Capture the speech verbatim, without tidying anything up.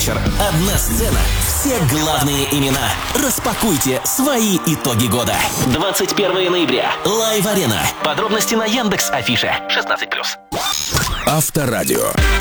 вечер, одна сцена, все главные имена. Распакуйте свои итоги года. двадцать первого ноября. Лайв-арена. Подробности на Яндекс.Афише. шестнадцать плюс. Авторадио.